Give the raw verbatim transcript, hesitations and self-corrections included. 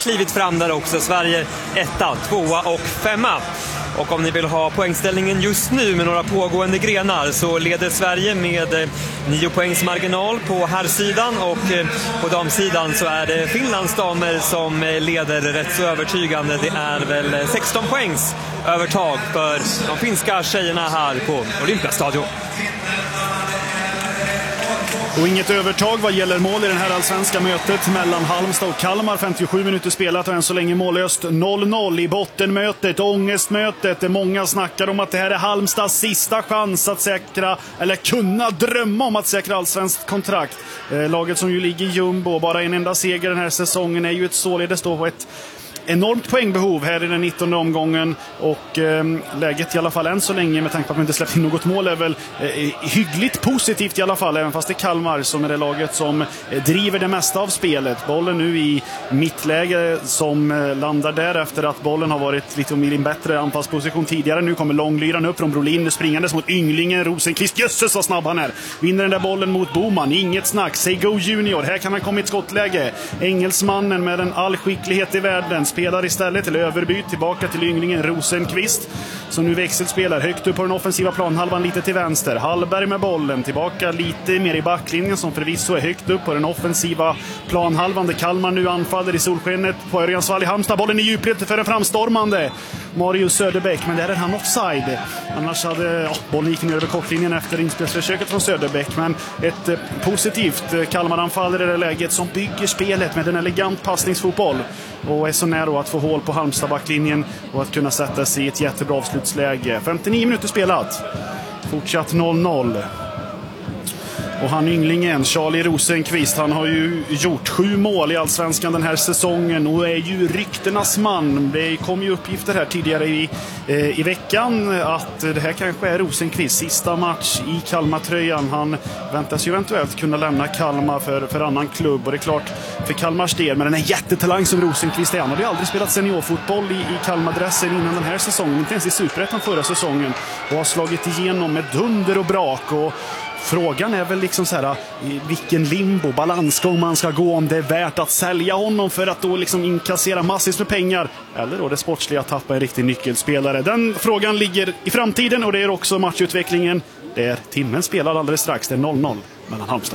klivit fram där också. Sverige etta, tvåa och femma. Och om ni vill ha poängställningen just nu med några pågående grenar så leder Sverige med nio poängs marginal på herrsidan, och på damsidan så är det Finlands damer som leder rätt så övertygande. Det är väl sexton poängs övertag för de finska tjejerna här på Olympiastadion. Och inget övertag vad gäller mål i det här allsvenska mötet mellan Halmstad och Kalmar. femtiosju minuter spelat och än så länge mållöst noll noll i bottenmötet, ångestmötet. Många snackar om att det här är Halmstads sista chans att säkra, eller kunna drömma om att säkra allsvenskt kontrakt. Eh, laget som ju ligger i jumbo, bara en enda seger den här säsongen, är ju ett således då på ett enormt poängbehov här i den nittonde omgången, och eh, läget i alla fall än så länge med tanke på att man inte släppt in något mål är väl eh, hyggligt positivt i alla fall, även fast det är Kalmar som är det laget som eh, driver det mesta av spelet. Bollen nu i mittläge som eh, landar där efter att bollen har varit lite om i en bättre anfallsposition tidigare. Nu kommer långlyran upp från Brolin springandes mot ynglingen Rosenqvist. Jösses vad snabb han är. Vinner den där bollen mot Boman. Inget snack. Sego Junior. Här kan han komma i ett skottläge. Engelsmannen med en all skicklighet i världen spelar istället till överbyt tillbaka till ynglingen Rosenqvist, som nu växelspelar högt upp på den offensiva planhalvan lite till vänster. Hallberg med bollen tillbaka lite mer i backlinjen, som förvisso är högt upp på den offensiva planhalvan där Kalmar nu anfaller i solskenet på Örjansvall i Halmstad. Bollen i djupled för en framstormande Marius Söderbäck, men där är han offside. Annars hade ja, bollen gick ner över kortlinjen efter inspelsförsöket från Söderbäck, men ett eh, positivt eh, Kalmar-anfall i det läget som bygger spelet med en elegant passningsfotboll och är så nära att få hål på Halmstad-backlinjen och att kunna sätta sig i ett jättebra avslutsläge. femtionio minuter spelat. Fortsatt noll noll. Och han ynglingen, Charlie Rosenqvist, han har ju gjort sju mål i allsvenskan den här säsongen och är ju ryktenas man. Det kom ju uppgifter här tidigare i, eh, i veckan att det här kanske är Rosenqvists sista match i Kalmar-tröjan. Han väntas ju eventuellt kunna lämna Kalmar för, för annan klubb, och det är klart för Kalmars del, men den här jättetalang som Rosenqvist är, han hade ju aldrig spelat seniorfotboll i, i Kalmar-dressen innan den här säsongen, inte ens i Superettan förra säsongen, och har slagit igenom med dunder och brak. Och frågan är väl liksom så här, i vilken limbo, balansgång man ska gå, om det är värt att sälja honom för att då liksom inkassera massvis med pengar, eller då det sportsliga att tappa en riktig nyckelspelare. Den frågan ligger i framtiden, och det är också matchutvecklingen där timmen spelar alldeles strax. Det är noll noll mellan Halmstad